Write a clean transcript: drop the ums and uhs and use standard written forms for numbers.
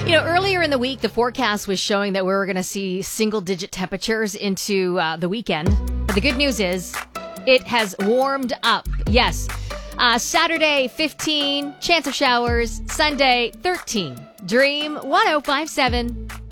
Earlier in the week, the forecast was showing that we were going to see single-digit temperatures into the weekend. But the good news is it has warmed up. Yes. Saturday, 15, chance of showers. Sunday, 13. Dream 105.7.